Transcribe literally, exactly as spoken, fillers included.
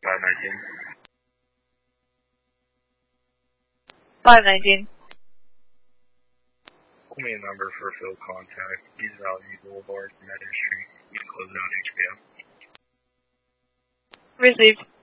five nineteen. five nineteen. Call me a number for field contact. East Valley Boulevard, Meadow Street. You can close it out H B M. Received.